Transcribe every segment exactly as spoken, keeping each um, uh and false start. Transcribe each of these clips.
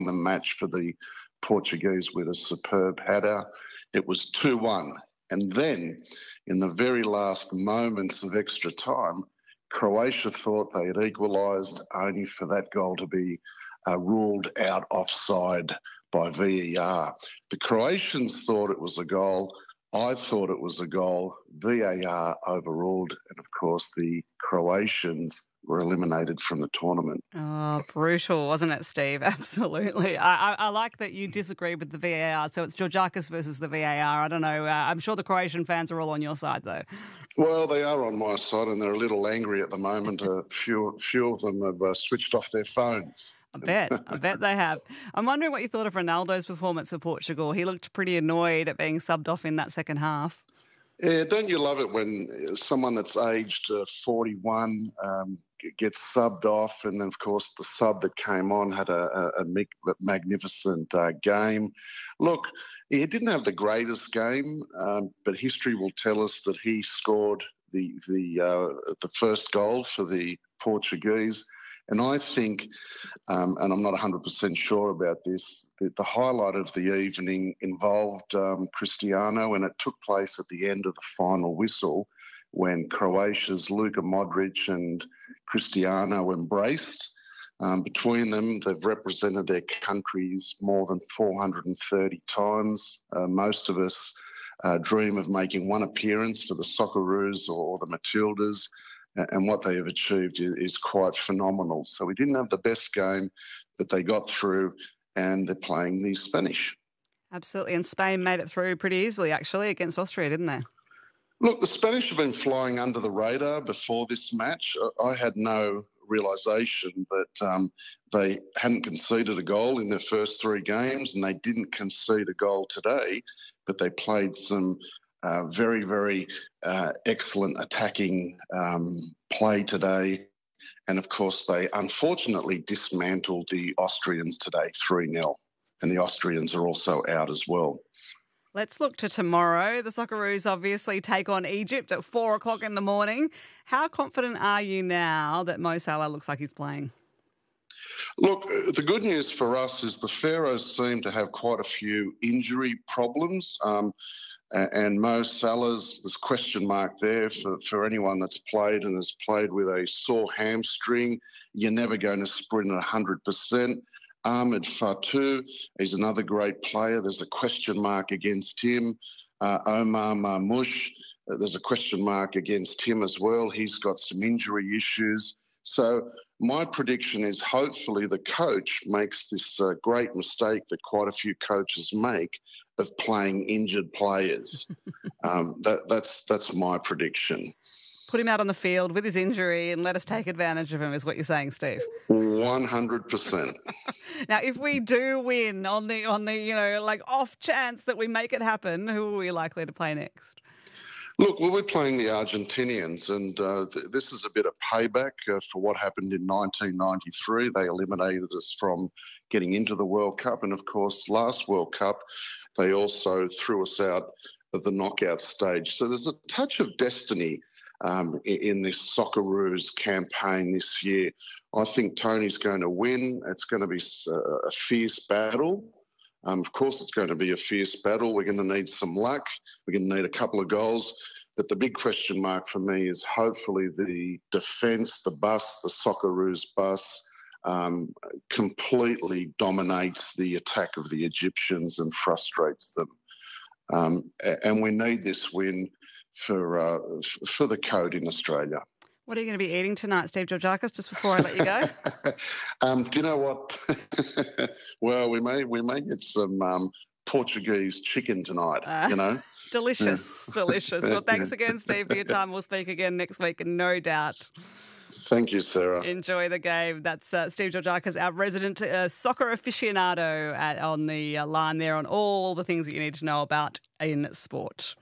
the match for the Portuguese with a superb header. It was two one. And then, in the very last moments of extra time, Croatia thought they had equalised, only for that goal to be uh, ruled out offside by V A R. The Croatians thought it was a goal. I thought it was a goal. V A R overruled, and of course the Croatians were eliminated from the tournament. Oh, brutal, wasn't it, Steve? Absolutely. I, I, I like that you disagree with the V A R. So it's Georgiakis versus the V A R. I don't know. Uh, I'm sure the Croatian fans are all on your side, though. Well, they are on my side, and they're a little angry at the moment. A few, few of them have uh, switched off their phones. I bet. I bet they have. I'm wondering what you thought of Ronaldo's performance for Portugal. He looked pretty annoyed at being subbed off in that second half. Yeah, don't you love it when someone that's aged uh, forty-one um, gets subbed off, and then, of course, the sub that came on had a, a, a magnificent uh, game. Look, he didn't have the greatest game, um, but history will tell us that he scored the the uh, the first goal for the Portuguese. And I think, um, and I'm not one hundred percent sure about this, that the highlight of the evening involved um, Cristiano, and it took place at the end of the final whistle when Croatia's Luka Modric and Cristiano embraced. Um, between them, they've represented their countries more than four hundred thirty times. Uh, most of us uh, dream of making one appearance for the Socceroos or, or the Matildas. And what they have achieved is quite phenomenal. So we didn't have the best game, but they got through, and they're playing the Spanish. Absolutely. And Spain made it through pretty easily, actually, against Austria, didn't they? Look, the Spanish have been flying under the radar before this match. I had no realisation that um, they hadn't conceded a goal in their first three games, and they didn't concede a goal today, but they played some Uh, very, very uh, excellent attacking um, play today. And, of course, they unfortunately dismantled the Austrians today three nil. And the Austrians are also out as well. Let's look to tomorrow. The Socceroos obviously take on Egypt at four o'clock in the morning. How confident are you now that Mo Salah looks like he's playing? Look, the good news for us is the Pharaohs seem to have quite a few injury problems. Um, And Mo Salah's, there's a question mark there for, for anyone that's played and has played with a sore hamstring. You're never going to sprint at one hundred percent. Ahmed Fatou is another great player. There's a question mark against him. Uh, Omar Marmoush, uh, there's a question mark against him as well. He's got some injury issues. So my prediction is hopefully the coach makes this uh, great mistake that quite a few coaches make of playing injured players. um, that, that's that's my prediction. Put him out on the field with his injury and let us take advantage of him is what you're saying, Steve. one hundred percent. Now, if we do win on the, on the you know, like off chance that we make it happen, who are we likely to play next? Look, well, we're playing the Argentinians, and uh, th- this is a bit of payback uh, for what happened in nineteen ninety-three. They eliminated us from getting into the World Cup, and of course, last World Cup, they also threw us out of the knockout stage. So there's a touch of destiny um, in, in this Socceroos campaign this year. I think Tony's going to win. It's going to be a, a fierce battle. Um, of course, it's going to be a fierce battle. We're going to need some luck. We're going to need a couple of goals. But the big question mark for me is hopefully the defence, the bus, the Socceroos bus, um, completely dominates the attack of the Egyptians and frustrates them. Um, and we need this win for uh, for the code in Australia. What are you going to be eating tonight, Steve Georgiakis, just before I let you go? um, do you know what? well, we may we may get some um, Portuguese chicken tonight, uh, you know. Delicious, yeah. delicious. Well, thanks again, Steve, for your time. We'll speak again next week, no doubt. Thank you, Sarah. Enjoy the game. That's uh, Steve Georgiakis, our resident uh, soccer aficionado at, on the uh, line there on all the things that you need to know about in sport.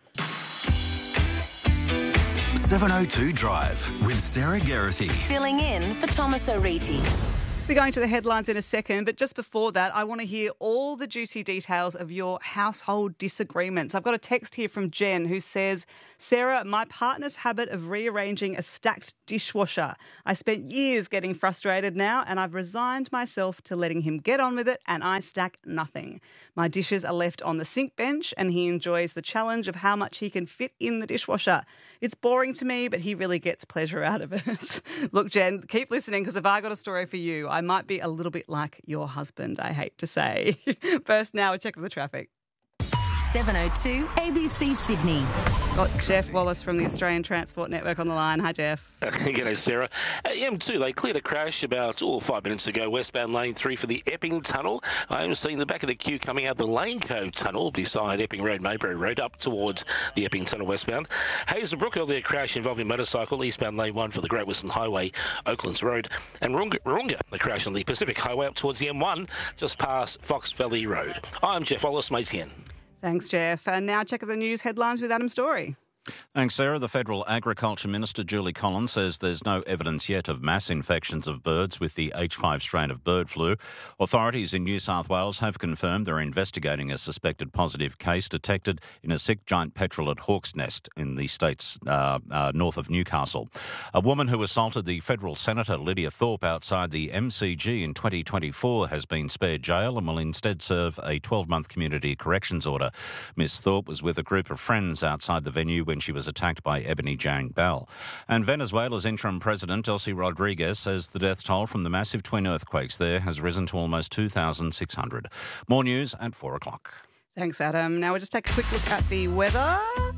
seven oh two Drive with Sarah Geraghty. Filling in for Thomas O'Reilly. We're going to the headlines in a second, but just before that, I want to hear all the juicy details of your household disagreements. I've got a text here from Jen who says, Sarah, my partner's habit of rearranging a stacked dishwasher. I spent years getting frustrated now and I've resigned myself to letting him get on with it and I stack nothing. My dishes are left on the sink bench and he enjoys the challenge of how much he can fit in the dishwasher. It's boring to me, but he really gets pleasure out of it. Look, Jen, keep listening because if I got a story for you, I might be a little bit like your husband, I hate to say. First now, a check of the traffic. seven oh two A B C Sydney. Got Jeff Wallace from the Australian Transport Network on the line. Hi, Jeff. Uh, G'day, Sarah. Uh, M two, they cleared a crash about oh, five minutes ago, westbound lane three for the Epping Tunnel. I am seeing the back of the queue coming out the Lane Cove Tunnel beside Epping Road, Maybury Road, up towards the Epping Tunnel westbound. Hazelbrook, earlier crash involving motorcycle, eastbound lane one for the Great Western Highway, Oaklands Road. And Warunga, Warunga, the crash on the Pacific Highway up towards the M one, just past Fox Valley Road. I'm Jeff Wallace, Mates ten. Thanks, Jeff. And now check out the news headlines with Adam Story. Thanks, Sarah. The Federal Agriculture Minister, Julie Collins, says there's no evidence yet of mass infections of birds with the H five strain of bird flu. Authorities in New South Wales have confirmed they're investigating a suspected positive case detected in a sick giant petrel at Hawk's Nest in the state's uh, uh, north of Newcastle. A woman who assaulted the federal senator, Lydia Thorpe, outside the M C G in twenty twenty-four has been spared jail and will instead serve a twelve-month community corrections order. Miss Thorpe was with a group of friends outside the venue when she was attacked by Ebony Jane Bell. And Venezuela's interim president, Delcy Rodriguez, says the death toll from the massive twin earthquakes there has risen to almost two thousand six hundred. More news at four o'clock. Thanks, Adam. Now we'll just take a quick look at the weather.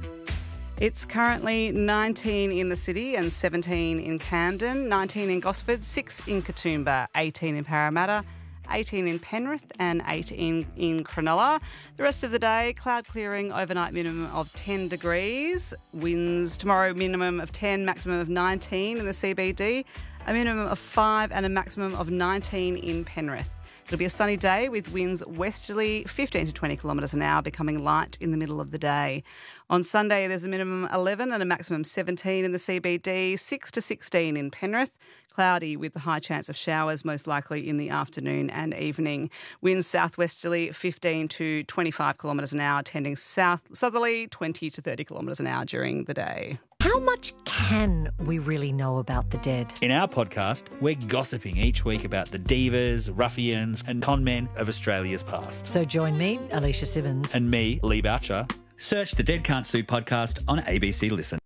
It's currently nineteen in the city and seventeen in Camden, nineteen in Gosford, six in Katoomba, eighteen in Parramatta, eighteen in Penrith and eighteen in Cronulla. The rest of the day, cloud clearing, overnight minimum of ten degrees. Winds tomorrow, minimum of ten, maximum of nineteen in the C B D, a minimum of five and a maximum of nineteen in Penrith. It'll be a sunny day with winds westerly fifteen to twenty kilometres an hour, becoming light in the middle of the day. On Sunday, there's a minimum eleven and a maximum seventeen in the C B D, six to sixteen in Penrith. Cloudy with the high chance of showers, most likely in the afternoon and evening. Winds southwesterly fifteen to twenty-five kilometres an hour, tending south southerly twenty to thirty kilometres an hour during the day. How much can we really know about the dead? In our podcast, we're gossiping each week about the divas, ruffians and con men of Australia's past. So join me, Alicia Simmons. And me, Lee Boucher. Search the Dead Can't Sue podcast on A B C Listen.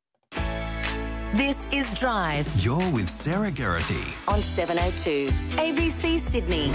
This is Drive. You're with Sarah Geraghty on seven oh two A B C Sydney.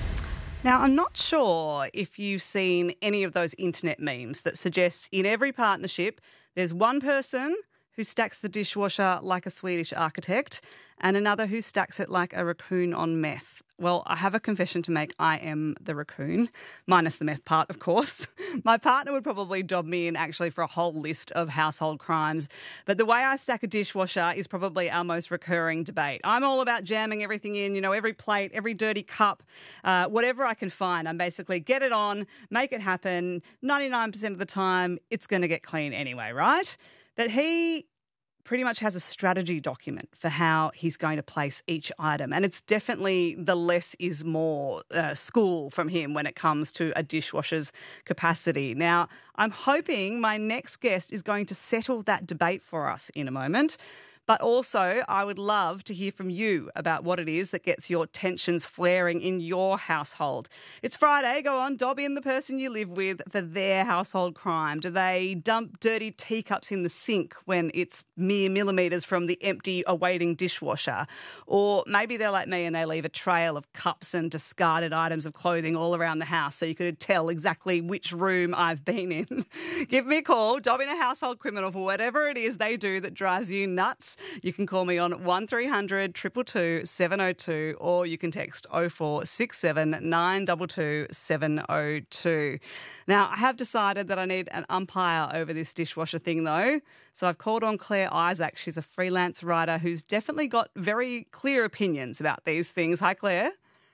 Now, I'm not sure if you've seen any of those internet memes that suggest in every partnership there's one person who stacks the dishwasher like a Swedish architect and another who stacks it like a raccoon on meth. Well, I have a confession to make. I am the raccoon, minus the meth part, of course. My partner would probably dob me in actually for a whole list of household crimes. But the way I stack a dishwasher is probably our most recurring debate. I'm all about jamming everything in, you know, every plate, every dirty cup, uh, whatever I can find. I'm basically get it on, make it happen. ninety-nine percent of the time, it's going to get clean anyway, right? But he pretty much has a strategy document for how he's going to place each item. And it's definitely the less is more uh, school from him when it comes to a dishwasher's capacity. Now, I'm hoping my next guest is going to settle that debate for us in a moment. But also, I would love to hear from you about what it is that gets your tensions flaring in your household. It's Friday. Go on, dob in the person you live with for their household crime. Do they dump dirty teacups in the sink when it's mere millimetres from the empty awaiting dishwasher? Or maybe they're like me and they leave a trail of cups and discarded items of clothing all around the house so you could tell exactly which room I've been in. Give me a call, dob in a household criminal for whatever it is they do that drives you nuts. You can call me on one three hundred two two two seven oh two or you can text oh four six seven nine two two seven oh two. Now, I have decided that I need an umpire over this dishwasher thing though. So I've called on Claire Isaac. She's a freelance writer who's definitely got very clear opinions about these things. Hi, Claire.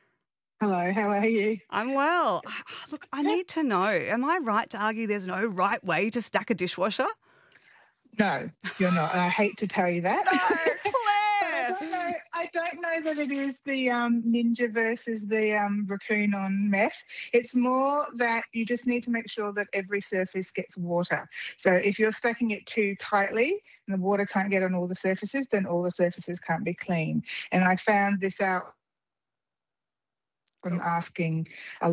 Hello, how are you? I'm well. Look, I need to know, am I right to argue there's no right way to stack a dishwasher? No, you're not. And I hate to tell you that. No, Claire! I, don't know, I don't know that it is the um, ninja versus the um, raccoon on meth. It's more that you just need to make sure that every surface gets water. So if you're stacking it too tightly and the water can't get on all the surfaces, then all the surfaces can't be clean. And I found this out from asking a